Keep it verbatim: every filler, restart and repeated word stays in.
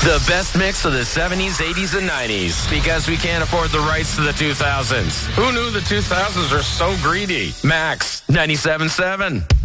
The best mix of the seventies, eighties, and nineties. Because we can't afford the rights to the two thousands. Who knew the two thousands are so greedy? Max ninety-seven point seven.